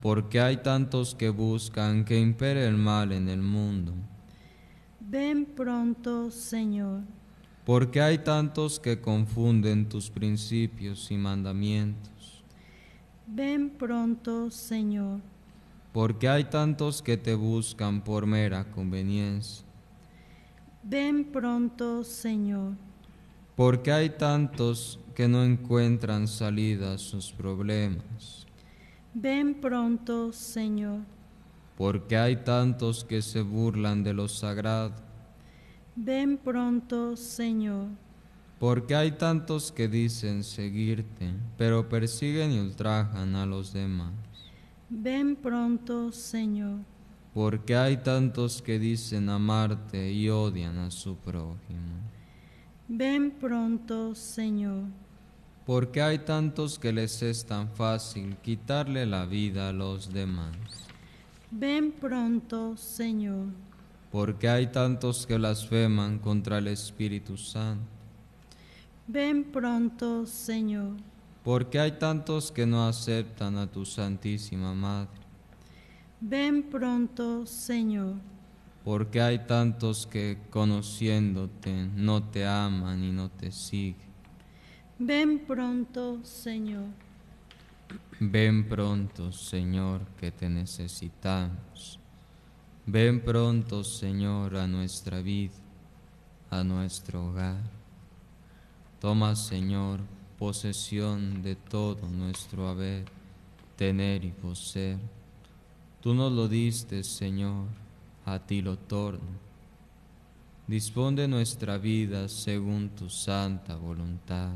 porque hay tantos que buscan que impere el mal en el mundo. Ven pronto, Señor. Porque hay tantos que confunden tus principios y mandamientos. Ven pronto, Señor. Porque hay tantos que te buscan por mera conveniencia. Ven pronto, Señor. Porque hay tantos que no encuentran salida a sus problemas. Ven pronto, Señor. Porque hay tantos que se burlan de lo sagrado. Ven pronto, Señor. Porque hay tantos que dicen seguirte, pero persiguen y ultrajan a los demás. Ven pronto, Señor. Porque hay tantos que dicen amarte y odian a su prójimo. Ven pronto, Señor. Porque hay tantos que les es tan fácil quitarle la vida a los demás. Ven pronto, Señor. Porque hay tantos que blasfeman contra el Espíritu Santo. Ven pronto, Señor. Porque hay tantos que no aceptan a tu Santísima Madre. Ven pronto, Señor. Porque hay tantos que, conociéndote, no te aman y no te siguen. Ven pronto, Señor. Ven pronto, Señor, que te necesitamos. Ven pronto, Señor, a nuestra vida, a nuestro hogar. Toma, Señor, posesión de todo nuestro haber, tener y poseer. Tú nos lo diste, Señor, a ti lo torno. Dispón de nuestra vida según tu santa voluntad.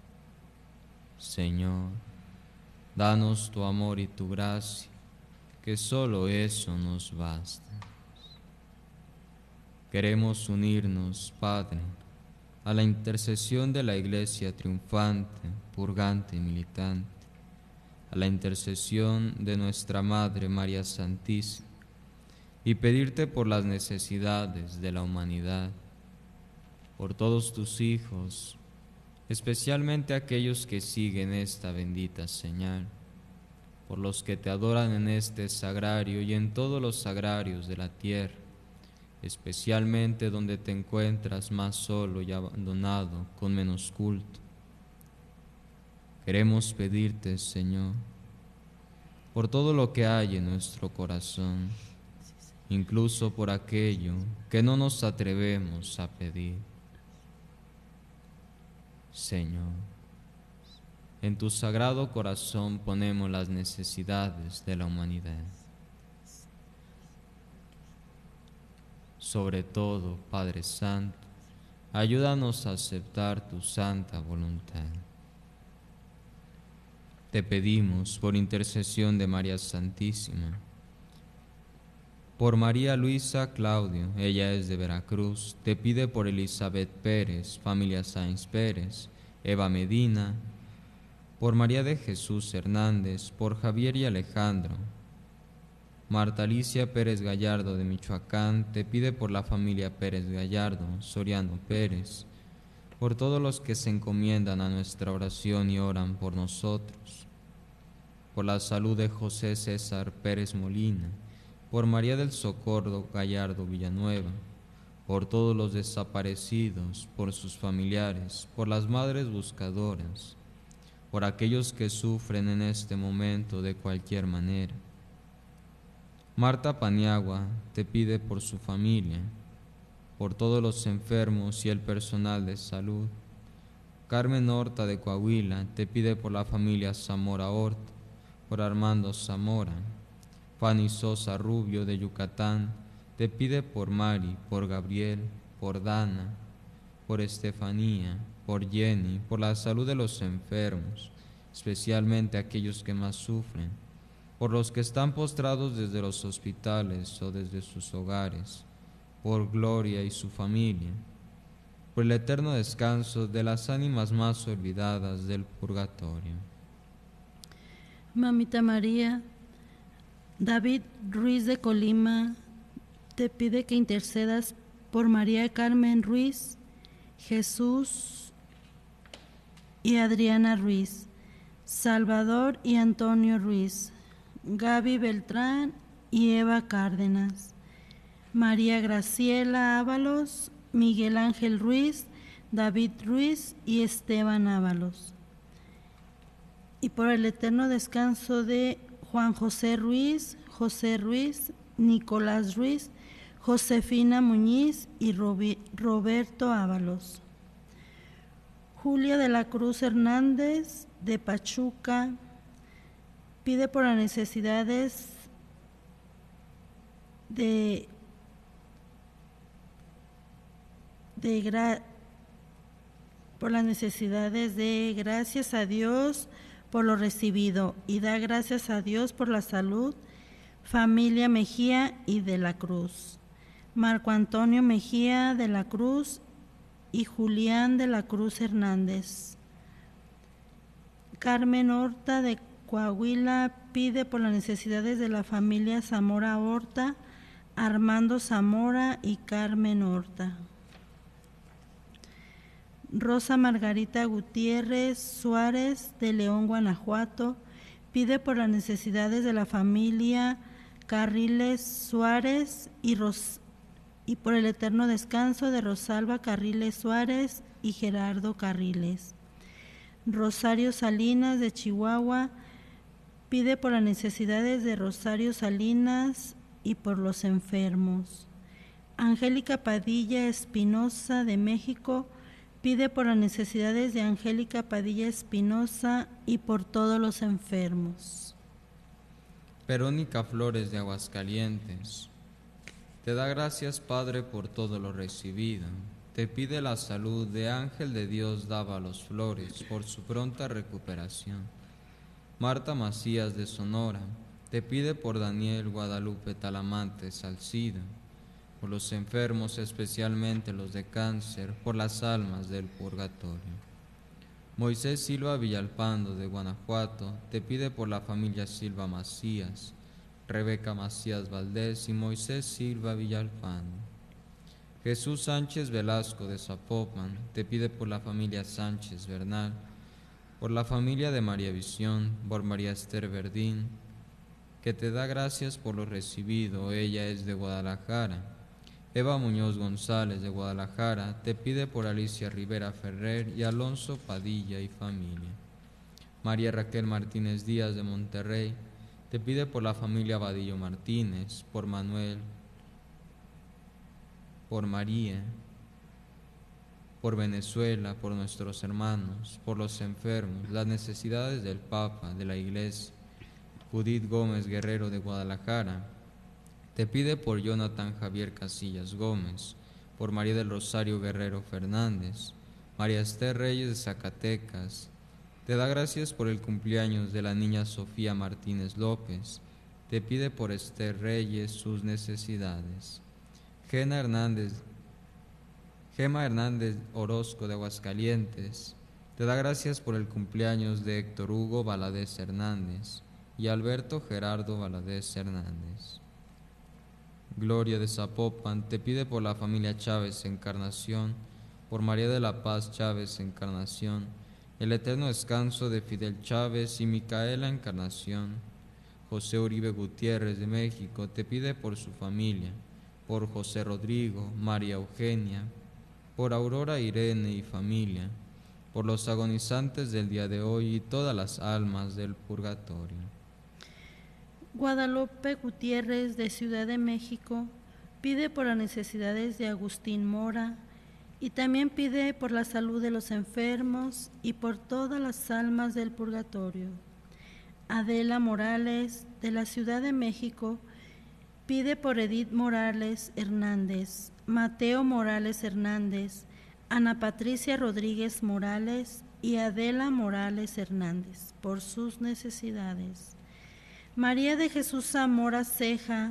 Señor, danos tu amor y tu gracia, que solo eso nos basta. Queremos unirnos, Padre, a la intercesión de la Iglesia triunfante, purgante y militante, a la intercesión de nuestra Madre María Santísima, y pedirte por las necesidades de la humanidad, por todos tus hijos, especialmente aquellos que siguen esta bendita señal, por los que te adoran en este sagrario y en todos los sagrarios de la tierra, especialmente donde te encuentras más solo y abandonado, con menos culto. Queremos pedirte, Señor, por todo lo que hay en nuestro corazón, incluso por aquello que no nos atrevemos a pedir. Señor, en tu sagrado corazón ponemos las necesidades de la humanidad. Sobre todo, Padre Santo, ayúdanos a aceptar tu santa voluntad. Te pedimos, por intercesión de María Santísima, por María Luisa Claudio, ella es de Veracruz, te pide por Elizabeth Pérez, familia Sáenz Pérez, Eva Medina, por María de Jesús Hernández, por Javier y Alejandro. Marta Alicia Pérez Gallardo de Michoacán te pide por la familia Pérez Gallardo, Soriano Pérez, por todos los que se encomiendan a nuestra oración y oran por nosotros, por la salud de José César Pérez Molina, por María del Socorro Gallardo Villanueva, por todos los desaparecidos, por sus familiares, por las madres buscadoras, por aquellos que sufren en este momento de cualquier manera. Marta Paniagua te pide por su familia, por todos los enfermos y el personal de salud. Carmen Horta de Coahuila te pide por la familia Zamora Horta, por Armando Zamora. Fanny Sosa Rubio de Yucatán te pide por Mari, por Gabriel, por Dana, por Estefanía, por Jenny, por la salud de los enfermos, especialmente aquellos que más sufren, por los que están postrados desde los hospitales o desde sus hogares, por Gloria y su familia, por el eterno descanso de las ánimas más olvidadas del purgatorio. Mamita María, David Ruiz de Colima te pide que intercedas por María Carmen Ruiz, Jesús y Adriana Ruiz, Salvador y Antonio Ruiz, Gaby Beltrán y Eva Cárdenas. María Graciela Ábalos, Miguel Ángel Ruiz, David Ruiz y Esteban Ábalos. Y por el eterno descanso de Juan José Ruiz, Nicolás Ruiz, Josefina Muñiz y Roberto Ábalos. Julia de la Cruz Hernández, de Pachuca, pide por las necesidades de gracias a Dios por lo recibido y da gracias a Dios por la salud. Familia Mejía y de la Cruz. Marco Antonio Mejía de la Cruz y Julián de la Cruz Hernández. Carmen Horta de Coahuila pide por las necesidades de la familia Zamora Horta, Armando Zamora y Carmen Horta. Rosa Margarita Gutiérrez Suárez de León, Guanajuato, pide por las necesidades de la familia Carriles Suárez y por el eterno descanso de Rosalba Carriles Suárez y Gerardo Carriles. Rosario Salinas de Chihuahua pide por las necesidades de Rosario Salinas y por los enfermos. Angélica Padilla Espinosa de México pide por las necesidades de Angélica Padilla Espinosa y por todos los enfermos. Verónica Flores de Aguascalientes, te da gracias, Padre, por todo lo recibido. Te pide la salud de Ángel de Dios Dávalos Flores por su pronta recuperación. Marta Macías de Sonora, te pide por Daniel Guadalupe Talamante Salcido, por los enfermos, especialmente los de cáncer, por las almas del purgatorio. Moisés Silva Villalpando de Guanajuato, te pide por la familia Silva Macías, Rebeca Macías Valdés y Moisés Silva Villalpando. Jesús Sánchez Velasco de Zapopan, te pide por la familia Sánchez Bernal, por la familia de María Visión, por María Esther Verdín, que te da gracias por lo recibido, ella es de Guadalajara. Eva Muñoz González de Guadalajara, te pide por Alicia Rivera Ferrer y Alonso Padilla y familia. María Raquel Martínez Díaz de Monterrey, te pide por la familia Vadillo Martínez, por Manuel, por María, por Venezuela, por nuestros hermanos, por los enfermos, las necesidades del Papa, de la Iglesia. Judith Gómez Guerrero de Guadalajara, te pide por Jonathan Javier Casillas Gómez, por María del Rosario Guerrero Fernández, María Esther Reyes de Zacatecas, te da gracias por el cumpleaños de la niña Sofía Martínez López, te pide por Esther Reyes sus necesidades. Gema Hernández Orozco de Aguascalientes, te da gracias por el cumpleaños de Héctor Hugo Valadez Hernández y Alberto Gerardo Valadez Hernández. Gloria de Zapopan, te pide por la familia Chávez Encarnación, por María de la Paz Chávez Encarnación, el eterno descanso de Fidel Chávez y Micaela Encarnación. José Uribe Gutiérrez de México, te pide por su familia, por José Rodrigo, María Eugenia, por Aurora Irene y familia, por los agonizantes del día de hoy y todas las almas del purgatorio. Guadalupe Gutiérrez de Ciudad de México pide por las necesidades de Agustín Mora y también pide por la salud de los enfermos y por todas las almas del purgatorio. Adela Morales de la Ciudad de México pide por Edith Morales Hernández, Mateo Morales Hernández, Ana Patricia Rodríguez Morales y Adela Morales Hernández por sus necesidades. María de Jesús Zamora Ceja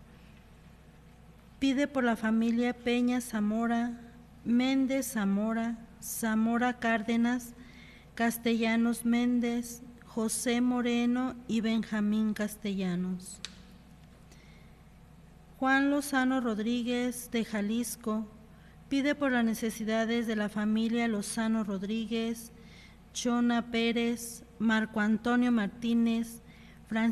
pide por la familia Peña Zamora, Méndez Zamora, Zamora Cárdenas, Castellanos Méndez, José Moreno y Benjamín Castellanos. Juan Lozano Rodríguez de Jalisco pide por las necesidades de la familia Lozano Rodríguez, Chona Pérez, Marco Antonio Martínez,